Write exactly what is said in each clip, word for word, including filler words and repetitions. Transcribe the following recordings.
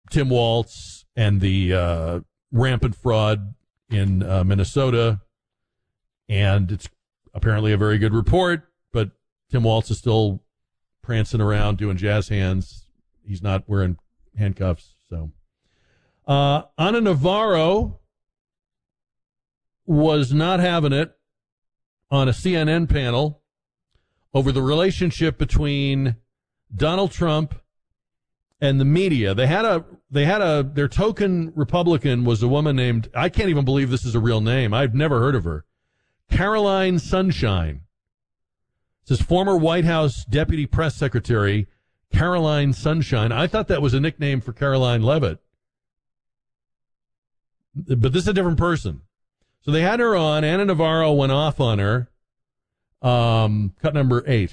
Tim Walz and the uh, rampant fraud in uh, Minnesota. And it's apparently a very good report, but Tim Walz is still prancing around doing jazz hands. He's not wearing handcuffs. So, uh, Ana Navarro was not having it on a C N N panel over the relationship between Donald Trump and the media. They had a, they had a, their token Republican was a woman named, I can't even believe this is a real name. I've never heard of her. Caroline Sunshine. This is former White House Deputy Press Secretary Caroline Sunshine. I thought that was a nickname for Caroline Leavitt. But this is a different person. So they had her on. Ana Navarro went off on her. Um, cut number eight.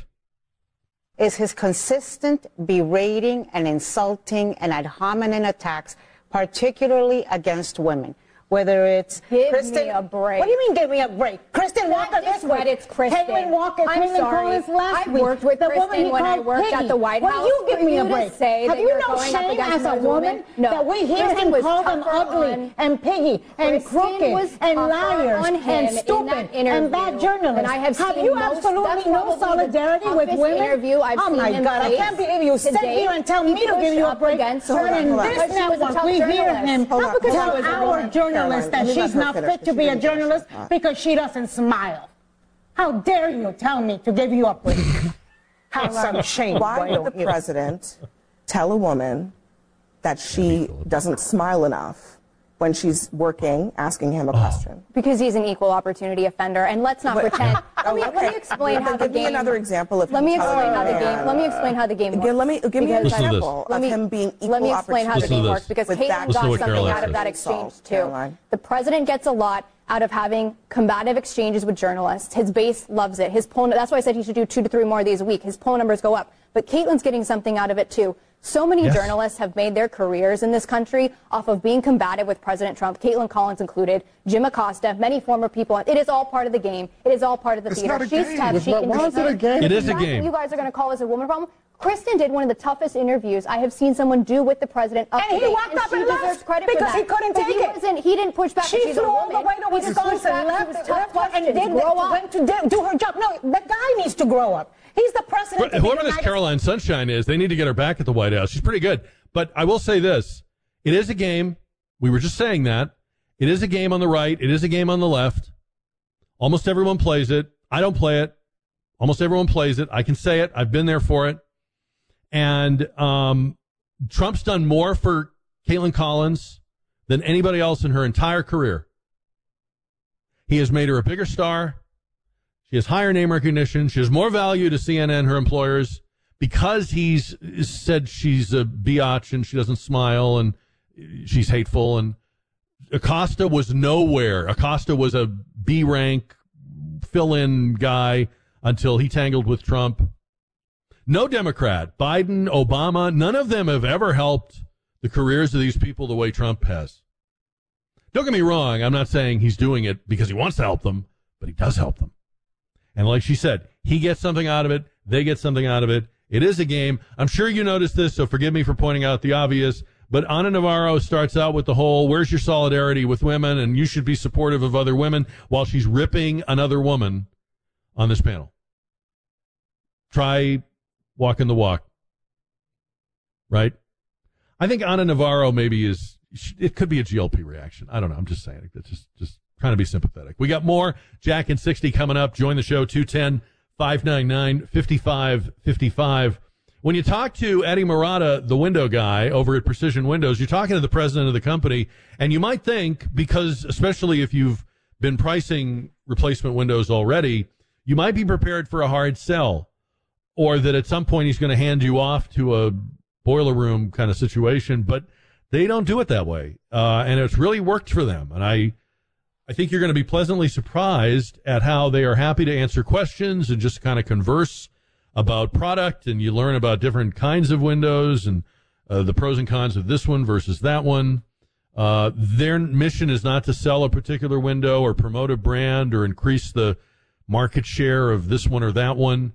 Is his consistent berating and insulting and ad hominem attacks, particularly against women. Whether it's give Kristen, me a break. What do you mean give me a break? Kristen Walker this week. It's Kristen. Caitlin Walker, I'm Caitlin sorry. Collins last I've week. worked with the Kristen when I worked Piggy. at the White House. Will you give For me you a to break? say Have that you you're no going up shame against as a another woman woman? No. that we hear Kristen him was call them tougher ugly on- and piggy and Kristen crooked was and tougher liars on him and in stupid that and bad interview journalists? than I have have seen you most- absolutely that's no probably the solidarity with toughest women? interview I've oh seen my him God, I face can't believe you sit today. here and tell He me to give pushed you a up break. against But her in because this she was a network, tough we hear journalist. him Not because she tell was a our woman. journalist that Caroline, let me she's let her not finish, fit to because be she a didn't finish journalist her thought. because she doesn't smile. How dare you tell me to give you a break? Have some shame. Why would the president tell a woman that she doesn't smile enough when she's working, asking him a question? Because he's an equal opportunity offender, and let's not But- pretend. Let me, Oh, let me okay. explain how the Give me game. another example of Let him me telling explain a how the man- game. Let me explain how the game works. Give- let me- give me an Because- Listen to this. example Let of me, him being equal let me explain how the Listen to game this. works, because with Caitlin that Listen to got what something Caroline out of that says. exchange Insult, too. Caroline. The president gets a lot out of having combative exchanges with journalists. His base loves it. His poll, that's why I said he should do two to three more of these a week. His poll numbers go up. But Caitlin's getting something out of it too. So many Yes. journalists have made their careers in this country off of being combative with President Trump, Caitlin Collins included, Jim Acosta, many former people. It is all part of the game. It is all part of the It's theater. not a She's game. tough. She But can why take is it a game? It is a That's game. what you guys are going to call this a woman problem. Kristen did one of the toughest interviews I have seen someone do with the president up And to he date, walked up she and deserves left credit for because that. he couldn't But take he it. wasn't- He didn't push back. She She's a flew all woman. the way to He didn't push Wisconsin, back. left, She was tough left her, and questions. did Grow up. went to do- do her job. No, the guy needs to grow up. He's the president. of the Whoever this United Caroline Sunshine is, they need to get her back at the White House. She's pretty good. But I will say this. It is a game. We were just saying that. It is a game on the right. It is a game on the left. Almost everyone plays it. I don't play it. Almost everyone plays it. I can say it. I've been there for it. And um, Trump's done more for Caitlin Collins than anybody else in her entire career. He has made her a bigger star. She has higher name recognition. She has more value to C N N, her employers, because he's said she's a biatch and she doesn't smile and she's hateful. And Acosta was nowhere. Acosta was a B-rank fill-in guy until he tangled with Trump. No Democrat, Biden, Obama, none of them have ever helped the careers of these people the way Trump has. Don't get me wrong. I'm not saying he's doing it because he wants to help them, but he does help them. And like she said, he gets something out of it. They get something out of it. It is a game. I'm sure you noticed this, so forgive me for pointing out the obvious. But Ana Navarro starts out with the whole, where's your solidarity with women? And you should be supportive of other women, while she's ripping another woman on this panel. Try walking the walk. Right? I think Ana Navarro maybe is, it could be a G O P reaction. I don't know. I'm just saying. It's just, just trying to be sympathetic. We got more Jack and sixty coming up. Join the show, two one zero, five nine nine, five five five five. When you talk to Eddie Murata, the window guy over at Precision Windows, you're talking to the president of the company, and you might think, because especially if you've been pricing replacement windows already, you might be prepared for a hard sell, or that at some point he's going to hand you off to a boiler room kind of situation, but they don't do it that way. Uh, and it's really worked for them. And I, I think you're going to be pleasantly surprised at how they are happy to answer questions and just kind of converse about product, and you learn about different kinds of windows and uh, the pros and cons of this one versus that one. Uh, their mission is not to sell a particular window or promote a brand or increase the market share of this one or that one.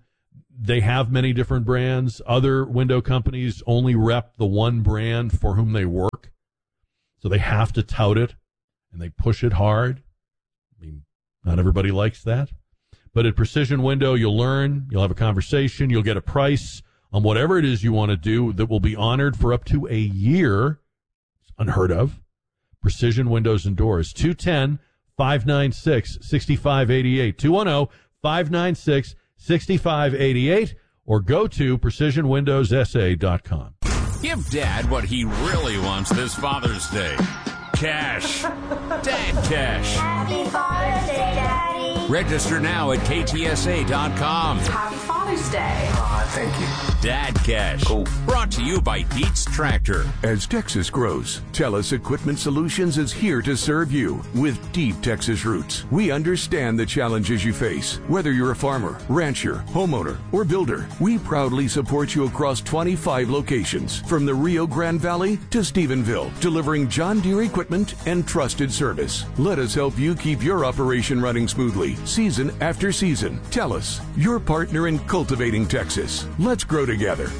they have many different brands. Other window companies only rep the one brand for whom they work. So they have to tout it, and they push it hard. I mean, not everybody likes that. But at Precision Window, you'll learn, you'll have a conversation, you'll get a price on whatever it is you want to do that will be honored for up to a year. It's unheard of. Precision Windows and Doors. two one zero, five nine six, six five eight eight. two one zero, five nine six, six five eight eight. Or go to precision windows s a dot com. Give Dad what he really wants this Father's Day. Cash. Dad cash. Happy Father's Day, Daddy. Register now at K T S A dot com. Happy Father's Day. Aw, thank you. Dad cash. Cool. Brought to you by Dietz Tractor. As Texas grows, TELUS Equipment Solutions is here to serve you with deep Texas roots. We understand the challenges you face. Whether you're a farmer, rancher, homeowner, or builder, we proudly support you across twenty-five locations, from the Rio Grande Valley to Stephenville, delivering John Deere equipment and trusted service. Let us help you keep your operation running smoothly, season after season. TELUS, your partner in cultivating Texas. Let's grow together.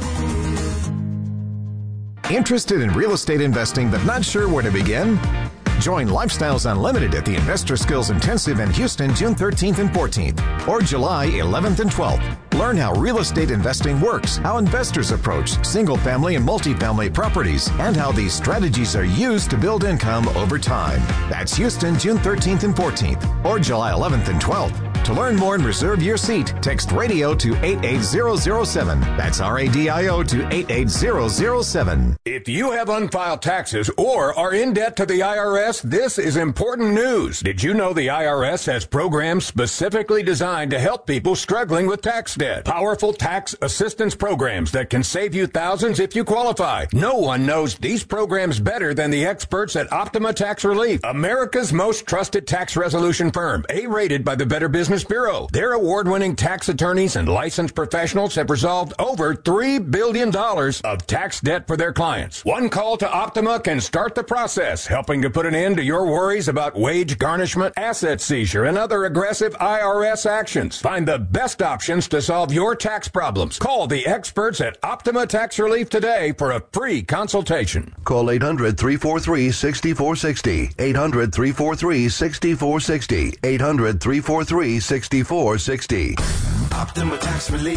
Interested in real estate investing but not sure where to begin? Join Lifestyles Unlimited at the Investor Skills Intensive in Houston June thirteenth and fourteenth, or July eleventh and twelfth. Learn how real estate investing works, how investors approach single-family and multifamily properties, and how these strategies are used to build income over time. That's Houston June thirteenth and fourteenth, or July eleventh and twelfth. To learn more and reserve your seat, text RADIO to eight eight zero zero seven. That's R A D I O to eight eight zero zero seven. If you have unfiled taxes or are in debt to the I R S, this is important news. Did you know the I R S has programs specifically designed to help people struggling with tax debt? Powerful tax assistance programs that can save you thousands if you qualify. No one knows these programs better than the experts at Optima Tax Relief, America's most trusted tax resolution firm, A-rated by the Better Business Bureau. Their award-winning tax attorneys and licensed professionals have resolved over three billion dollars of tax debt for their clients. One call to Optima can start the process, helping to put an end to your worries about wage garnishment, asset seizure, and other aggressive I R S actions. Find the best options to solve your tax problems. Call the experts at Optima Tax Relief today for a free consultation. Call eight hundred, three four three, six four six zero. eight hundred, three four three, six four six zero. eight hundred, three four three, six four six zero. Optima Tax Relief.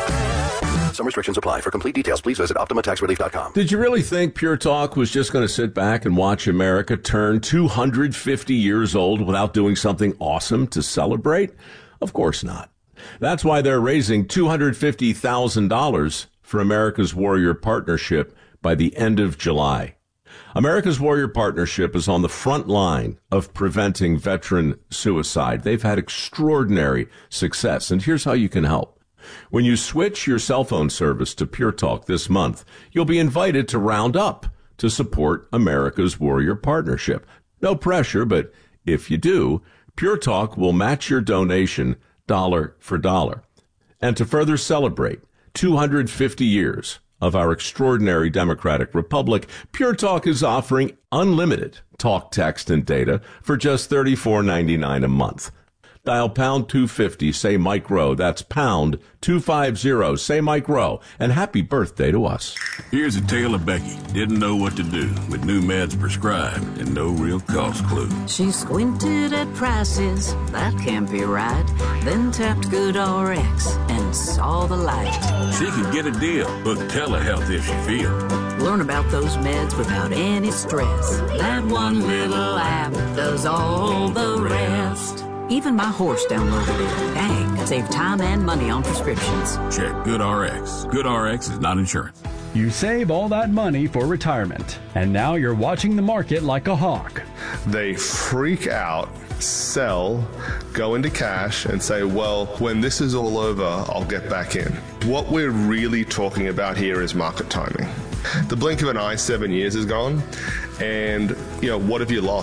Some restrictions apply. For complete details, please visit optima tax relief dot com. Did you really think Pure Talk was just going to sit back and watch America turn two hundred fifty years old without doing something awesome to celebrate? Of course not. That's why they're raising two hundred fifty thousand dollars for America's Warrior Partnership by the end of July. America's Warrior Partnership is on the front line of preventing veteran suicide. They've had extraordinary success, and here's how you can help. When you switch your cell phone service to Pure Talk this month, you'll be invited to round up to support America's Warrior Partnership. No pressure, but if you do, Pure Talk will match your donation dollar for dollar. And to further celebrate two hundred fifty years of our extraordinary democratic republic, Pure Talk is offering unlimited talk, text, and data for just thirty-four ninety-nine a month. Dial pound two fifty, say Mike Rowe. That's pound two fifty, say Mike Rowe. And happy birthday to us. Here's a tale of Becky. Didn't know what to do with new meds prescribed and no real cost clue. She squinted at prices, that can't be right. Then tapped GoodRx and saw the light. She could get a deal, book telehealth if she feels. Learn about those meds without any stress. That one little app does all the rest. Even my horse downloaded it. Dang, save time and money on prescriptions. Check GoodRx. GoodRx is not insurance. You save all that money for retirement, and now you're watching the market like a hawk. They freak out, sell, go into cash, and say, well, when this is all over, I'll get back in. What we're really talking about here is market timing. The blink of an eye, seven years is gone, and, you know, what have you lost?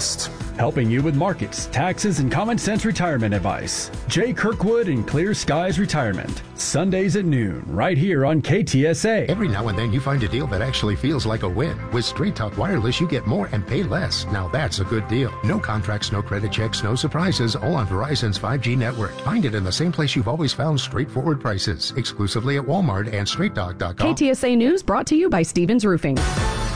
helping you with markets, taxes, and common sense retirement advice. Jay Kirkwood and Clear Skies Retirement. Sundays at noon, right here on K T S A. Every now and then you find a deal that actually feels like a win. With Straight Talk Wireless, you get more and pay less. Now that's a good deal. No contracts, no credit checks, no surprises, all on Verizon's five G network. Find it in the same place you've always found straightforward prices, exclusively at Walmart and straight talk dot com. K T S A News brought to you by Stevens Roofing.